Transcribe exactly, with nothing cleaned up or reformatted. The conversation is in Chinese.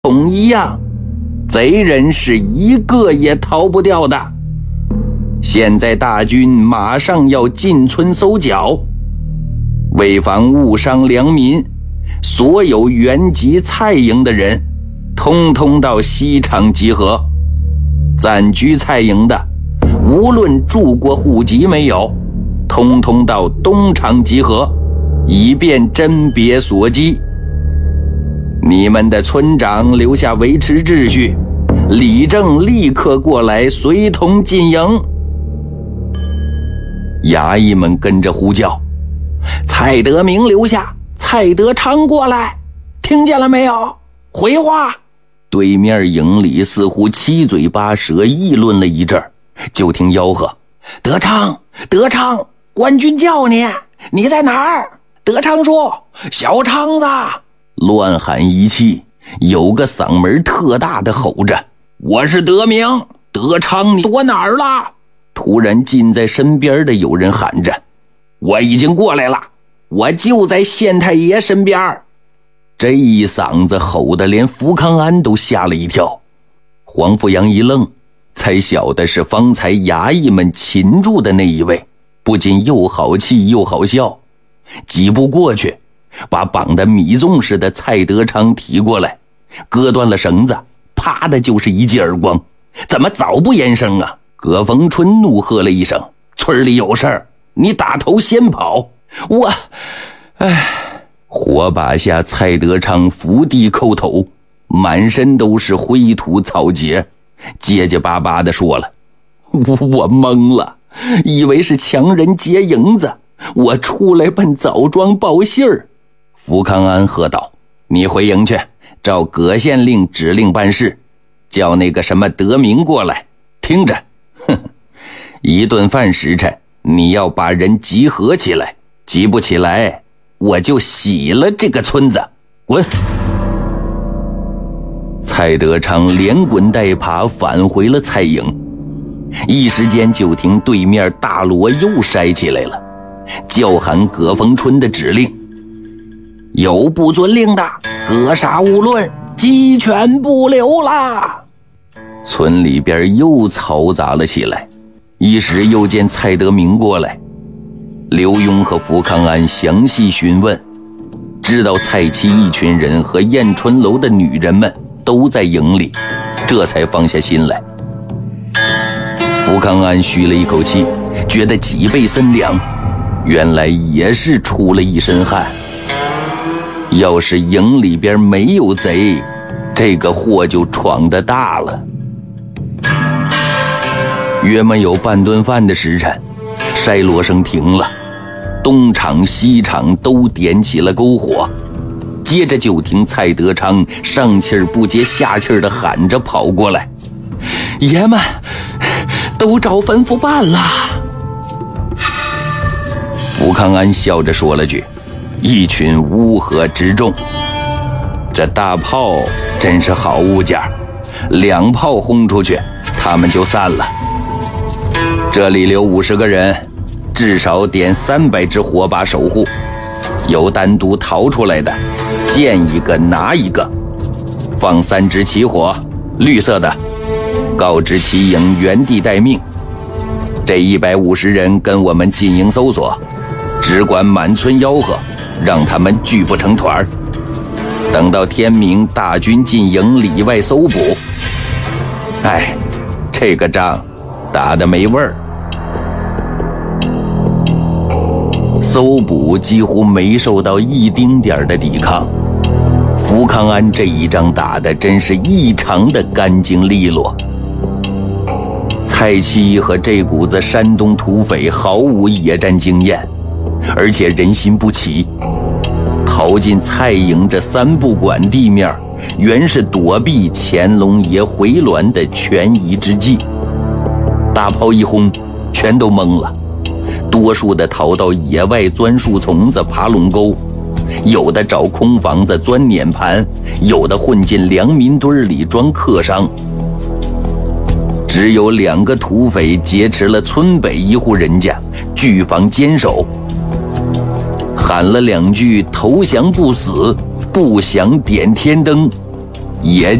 桶一样，贼人是一个也逃不掉的。现在大军马上要进村搜剿，为防误伤良民，所有原籍蔡营的人通通到西厂集合。暂居蔡营的，无论住过户籍没有，通通到东厂集合，以便甄别所击。你们的村长留下维持秩序，李正立刻过来随同进营。衙役们跟着呼叫：蔡德明留下，蔡德昌过来，听见了没有？回话。对面营里似乎七嘴八舌议论了一阵，就听吆喝：德昌，德昌，官军叫你，你在哪儿？德昌说：小昌子。乱喊一气，有个嗓门特大的吼着：我是德明，德昌你躲哪儿了？突然近在身边的有人喊着：我已经过来了，我就在县太爷身边。这一嗓子吼得连福康安都吓了一跳。黄富阳一愣，才晓得是方才衙役们擒住的那一位，不仅又好气又好笑。几步过去，把绑得米粽似的蔡德昌提过来，割断了绳子，啪的就是一记耳光。怎么早不言声啊？葛逢春怒喝了一声：村里有事儿，你打头先跑。我唉。火把下，蔡德昌伏地叩头，满身都是灰土草结，结结巴巴地说了：我我懵了，以为是强人劫营子，我出来奔枣庄报信儿。福康安喝道：你回营去，照葛县令指令办事，叫那个什么德明过来，听着，哼，一顿饭时辰，你要把人集合起来，集不起来，我就洗了这个村子，滚！蔡德昌连滚带爬返回了蔡营，一时间就听对面大锣又筛起来了，叫喊葛逢春的指令：有不遵令的，格杀勿论，鸡犬不留啦！村里边又嘈杂了起来，一时又见蔡德明过来。刘墉和福康安详细询问，知道蔡七一群人和燕春楼的女人们都在营里，这才放下心来。福康安吁了一口气，觉得脊背森凉，原来也是出了一身汗。要是营里边没有贼，这个祸就闯得大了。约莫有半顿饭的时辰，筛锣声停了，东厂西厂都点起了篝火，接着就听蔡德昌上气儿不接下气儿地喊着跑过来：爷们，都照吩咐办了。福康安笑着说了句：一群乌合之众。这大炮真是好物件，两炮轰出去，他们就散了。这里留五十个人，至少点三百只火把守护，有单独逃出来的，见一个拿一个，放三支起火，绿色的，告知齐营原地待命。这一百五十人跟我们进营搜索，只管满村吆喝，让他们聚不成团。等到天明，大军进营里外搜捕。哎，这个仗打得没味儿。搜捕几乎没受到一丁点的抵抗，福康安这一仗打得真是异常的干净利落。蔡七和这股子山东土匪毫无野战经验，而且人心不齐，逃进蔡营这三不管地面，原是躲避乾隆爷回銮的权宜之计。大炮一轰，全都懵了，多数的逃到野外钻树丛子、爬垄沟，有的找空房子钻碾盘，有的混进良民堆里装客商。只有两个土匪劫持了村北一户人家，据房坚守，喊了两句投降不死，不降点天灯， 也